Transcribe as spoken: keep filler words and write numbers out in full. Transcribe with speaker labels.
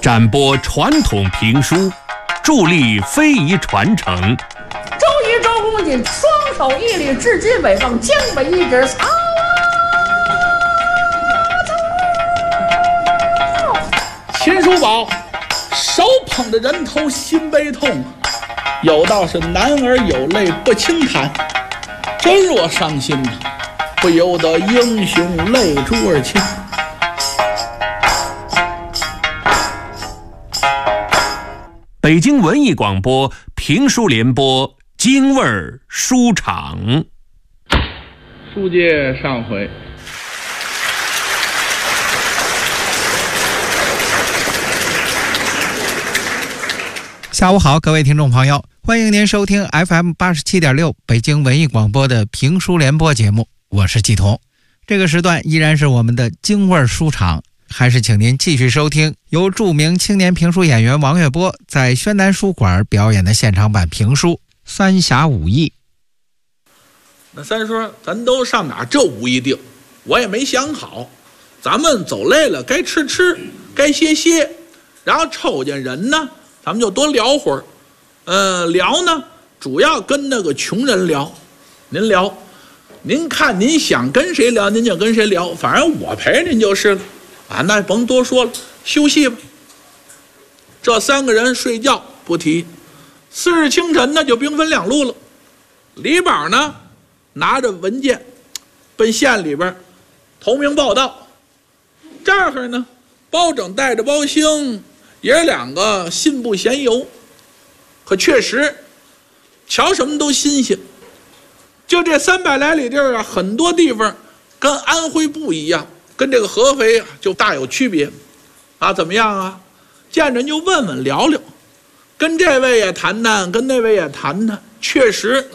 Speaker 1: 展播传统评书，助力非遗传承。
Speaker 2: 周瑜、周公瑾双手一捋，至今北方，江北一指曹操。
Speaker 3: 秦叔宝手捧着人头心悲痛，有道是男儿有泪不轻弹，真若伤心呐，不由得英雄泪珠儿倾。
Speaker 1: 北京文艺广播评书联播京味儿书场。
Speaker 3: 书接上回，
Speaker 4: 下午好，各位听众朋友，欢迎您收听 F M 八十七点六 北京文艺广播的评书联播节目，我是季彤。这个时段依然是我们的京味儿书场，还是请您继续收听由著名青年评书演员王月波在宣南书馆表演的现场版评书《三峡五义》。
Speaker 3: 那三说咱都上哪儿这五义定，我也没想好。咱们走累了该吃吃，该歇歇，然后瞅见人呢咱们就多聊会儿。呃，聊呢主要跟那个穷人聊，您聊，您看您想跟谁聊您就跟谁聊，反正我陪您就是了啊，那甭多说了，休息吧。这三个人睡觉不提，次日清晨呢就兵分两路了。李宝呢拿着文件奔县里边投名报道，这儿呢包拯带着包兴爷两个信步闲游，可确实瞧什么都新鲜。就这三百来里地儿啊，很多地方跟安徽不一样，跟这个合肥就大有区别啊。怎么样啊？见人就问问聊聊，跟这位也谈谈，跟那位也谈谈，确实